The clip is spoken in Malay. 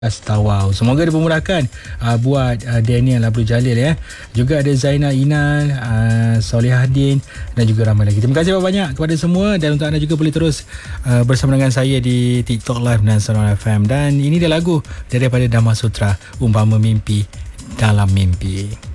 Wow, semoga dipermudahkan buat Daniel Abdul Jalil ya. Juga ada Zainal Inal, Solihaddin dan juga ramai lagi. Terima kasih banyak kepada semua, dan untuk anda juga boleh terus bersama dengan saya di TikTok Live Nasional FM. Dan ini dia lagu daripada Dhamma Sutra, Umpama Mimpi Dalam Mimpi.